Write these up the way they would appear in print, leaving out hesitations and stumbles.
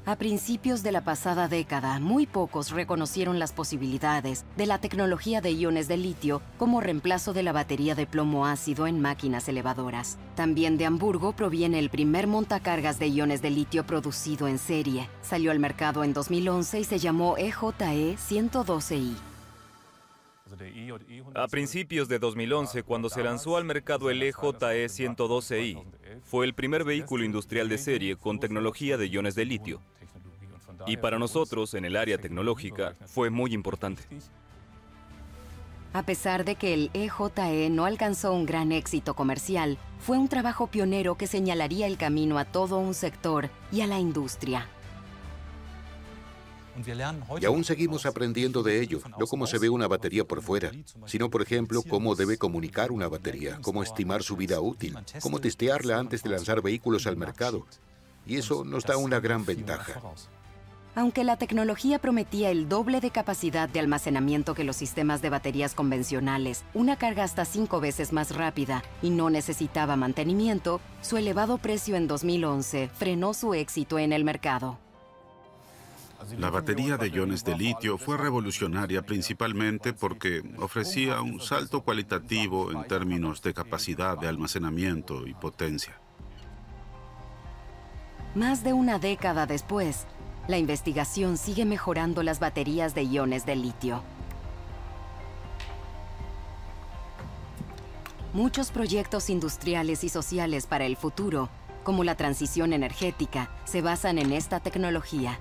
A principios de la pasada década, muy pocos reconocieron las posibilidades de la tecnología de iones de litio como reemplazo de la batería de plomo ácido en máquinas elevadoras. También de Hamburgo proviene el primer montacargas de iones de litio producido en serie. Salió al mercado en 2011 y se llamó EJE 112i. A principios de 2011, cuando se lanzó al mercado el EJE 112i, fue el primer vehículo industrial de serie con tecnología de iones de litio. Y para nosotros, en el área tecnológica, fue muy importante. A pesar de que el EJE no alcanzó un gran éxito comercial, fue un trabajo pionero que señalaría el camino a todo un sector y a la industria. Y aún seguimos aprendiendo de ello, no cómo se ve una batería por fuera, sino, por ejemplo, cómo debe comunicar una batería, cómo estimar su vida útil, cómo testearla antes de lanzar vehículos al mercado. Y eso nos da una gran ventaja. Aunque la tecnología prometía el doble de capacidad de almacenamiento que los sistemas de baterías convencionales, una carga hasta 5 veces más rápida y no necesitaba mantenimiento, su elevado precio en 2011 frenó su éxito en el mercado. La batería de iones de litio fue revolucionaria principalmente porque ofrecía un salto cualitativo en términos de capacidad de almacenamiento y potencia. Más de una década después, la investigación sigue mejorando las baterías de iones de litio. Muchos proyectos industriales y sociales para el futuro, como la transición energética, se basan en esta tecnología.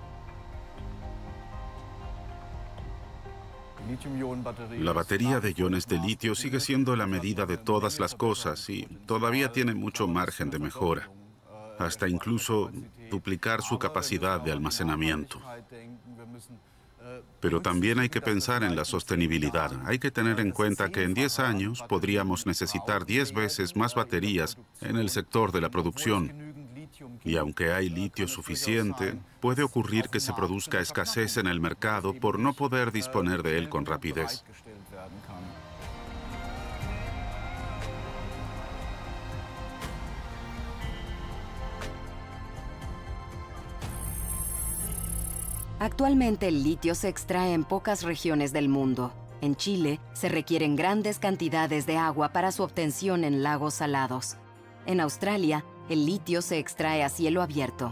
La batería de iones de litio sigue siendo la medida de todas las cosas y todavía tiene mucho margen de mejora, hasta incluso duplicar su capacidad de almacenamiento. Pero también hay que pensar en la sostenibilidad. Hay que tener en cuenta que en 10 años podríamos necesitar 10 veces más baterías en el sector de la producción. Y aunque hay litio suficiente, puede ocurrir que se produzca escasez en el mercado por no poder disponer de él con rapidez. Actualmente el litio se extrae en pocas regiones del mundo. En Chile se requieren grandes cantidades de agua para su obtención en lagos salados. En Australia, el litio se extrae a cielo abierto.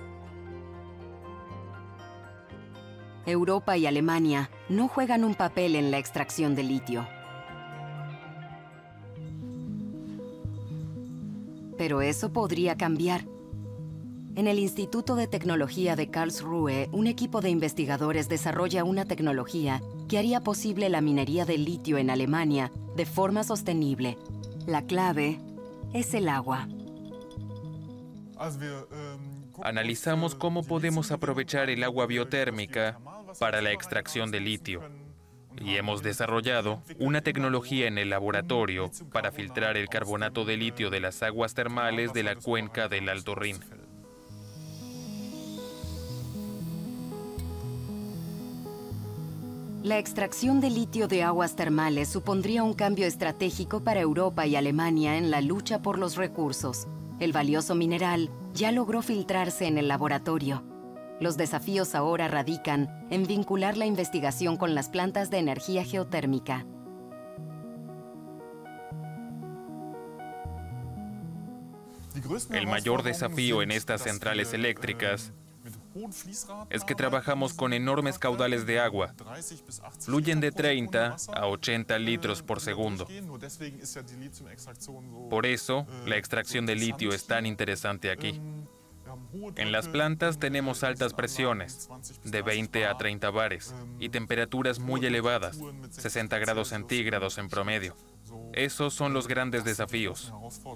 Europa y Alemania no juegan un papel en la extracción de litio. Pero eso podría cambiar. En el Instituto de Tecnología de Karlsruhe, un equipo de investigadores desarrolla una tecnología que haría posible la minería de litio en Alemania de forma sostenible. La clave es el agua. Analizamos cómo podemos aprovechar el agua biotérmica para la extracción de litio. Y hemos desarrollado una tecnología en el laboratorio para filtrar el carbonato de litio de las aguas termales de la cuenca del Alto Rin. La extracción de litio de aguas termales supondría un cambio estratégico para Europa y Alemania en la lucha por los recursos. El valioso mineral ya logró filtrarse en el laboratorio. Los desafíos ahora radican en vincular la investigación con las plantas de energía geotérmica. El mayor desafío en estas centrales eléctricas es que trabajamos con enormes caudales de agua. Fluyen de 30 a 80 litros por segundo. Por eso, la extracción de litio es tan interesante aquí. En las plantas tenemos altas presiones, de 20 a 30 bares, y temperaturas muy elevadas, 60 grados centígrados en promedio. Esos son los grandes desafíos.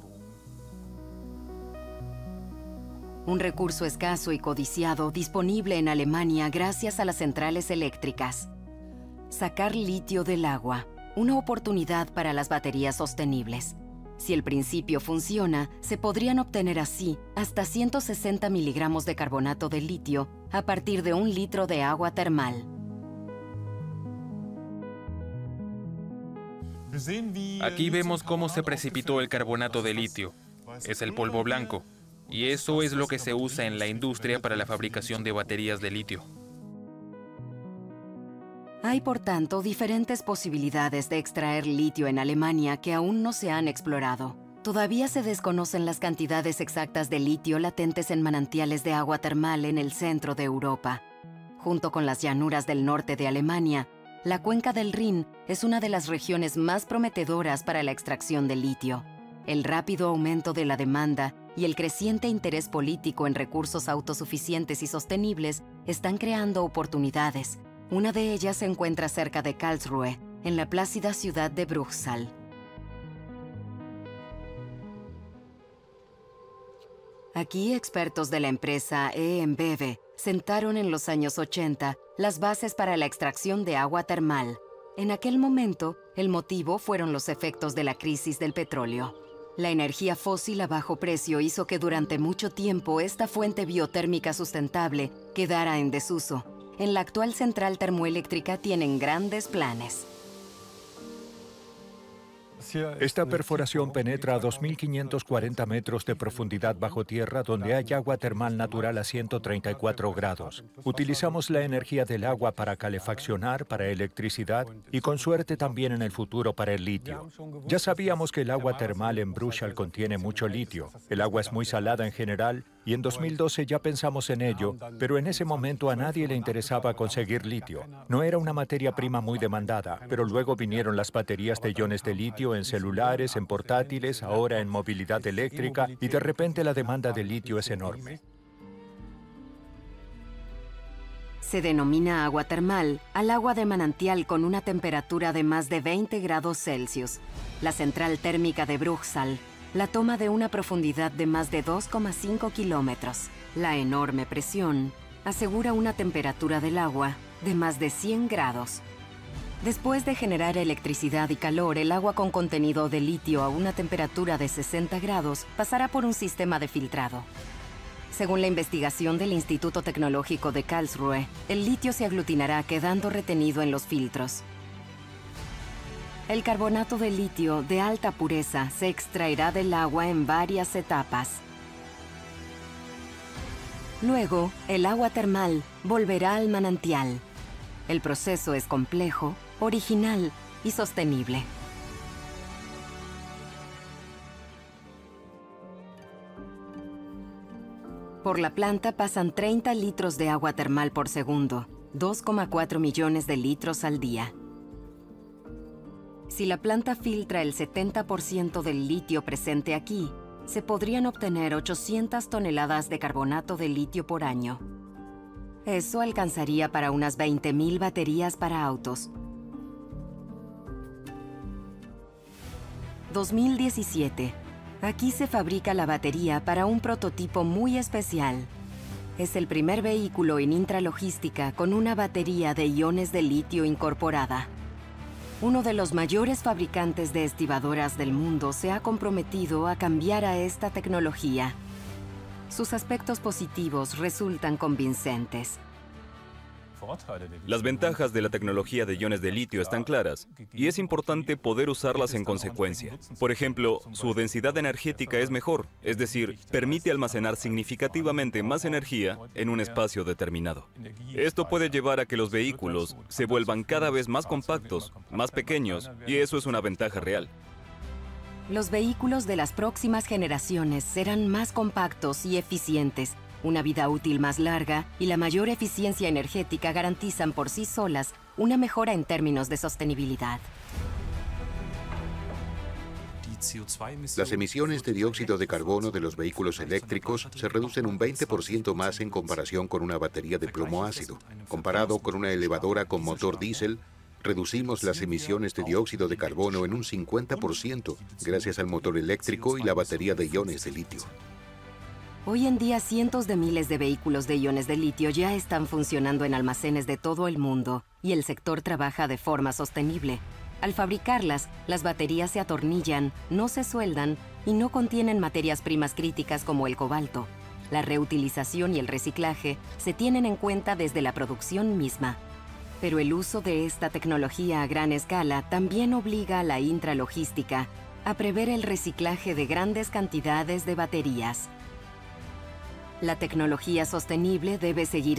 Un recurso escaso y codiciado disponible en Alemania gracias a las centrales eléctricas. Sacar litio del agua, una oportunidad para las baterías sostenibles. Si el principio funciona, se podrían obtener así hasta 160 miligramos de carbonato de litio a partir de 1 litro de agua termal. Aquí vemos cómo se precipitó el carbonato de litio. Es el polvo blanco. Y eso es lo que se usa en la industria para la fabricación de baterías de litio. Hay, por tanto, diferentes posibilidades de extraer litio en Alemania que aún no se han explorado. Todavía se desconocen las cantidades exactas de litio latentes en manantiales de agua termal en el centro de Europa. Junto con las llanuras del norte de Alemania, la cuenca del Rin es una de las regiones más prometedoras para la extracción de litio. El rápido aumento de la demanda y el creciente interés político en recursos autosuficientes y sostenibles están creando oportunidades. Una de ellas se encuentra cerca de Karlsruhe, en la plácida ciudad de Bruchsal. Aquí, expertos de la empresa EMBW sentaron en los años 80 las bases para la extracción de agua termal. En aquel momento, el motivo fueron los efectos de la crisis del petróleo. La energía fósil a bajo precio hizo que durante mucho tiempo esta fuente biotérmica sustentable quedara en desuso. En la actual central termoeléctrica tienen grandes planes. Esta perforación penetra a 2.540 metros de profundidad bajo tierra, donde hay agua termal natural a 134 grados. Utilizamos la energía del agua para calefaccionar, para electricidad y con suerte también en el futuro para el litio. Ya sabíamos que el agua termal en Bruchsal contiene mucho litio. El agua es muy salada en general y en 2012 ya pensamos en ello, pero en ese momento a nadie le interesaba conseguir litio. No era una materia prima muy demandada, pero luego vinieron las baterías de iones de litio en celulares, en portátiles, ahora en movilidad eléctrica, y de repente la demanda de litio es enorme. Se denomina agua termal al agua de manantial con una temperatura de más de 20 grados Celsius. La central térmica de Bruchsal la toma de una profundidad de más de 2,5 kilómetros. La enorme presión asegura una temperatura del agua de más de 100 grados. Después de generar electricidad y calor, el agua con contenido de litio a una temperatura de 60 grados pasará por un sistema de filtrado. Según la investigación del Instituto Tecnológico de Karlsruhe, el litio se aglutinará quedando retenido en los filtros. El carbonato de litio de alta pureza se extraerá del agua en varias etapas. Luego, el agua termal volverá al manantial. El proceso es complejo, original y sostenible. Por la planta pasan 30 litros de agua termal por segundo, 2,4 millones de litros al día. Si la planta filtra el 70% del litio presente aquí, se podrían obtener 800 toneladas de carbonato de litio por año. Eso alcanzaría para unas 20.000 baterías para autos. 2017. Aquí se fabrica la batería para un prototipo muy especial. Es el primer vehículo en intralogística con una batería de iones de litio incorporada. Uno de los mayores fabricantes de estibadoras del mundo se ha comprometido a cambiar a esta tecnología. Sus aspectos positivos resultan convincentes. Las ventajas de la tecnología de iones de litio están claras, y es importante poder usarlas en consecuencia. Por ejemplo, su densidad energética es mejor, es decir, permite almacenar significativamente más energía en un espacio determinado. Esto puede llevar a que los vehículos se vuelvan cada vez más compactos, más pequeños, y eso es una ventaja real. Los vehículos de las próximas generaciones serán más compactos y eficientes. Una vida útil más larga y la mayor eficiencia energética garantizan por sí solas una mejora en términos de sostenibilidad. Las emisiones de dióxido de carbono de los vehículos eléctricos se reducen un 20% más en comparación con una batería de plomo ácido. Comparado con una elevadora con motor diésel, reducimos las emisiones de dióxido de carbono en un 50% gracias al motor eléctrico y la batería de iones de litio. Hoy en día, cientos de miles de vehículos de iones de litio ya están funcionando en almacenes de todo el mundo y el sector trabaja de forma sostenible. Al fabricarlas, las baterías se atornillan, no se sueldan y no contienen materias primas críticas como el cobalto. La reutilización y el reciclaje se tienen en cuenta desde la producción misma. Pero el uso de esta tecnología a gran escala también obliga a la intralogística a prever el reciclaje de grandes cantidades de baterías. La tecnología sostenible debe seguir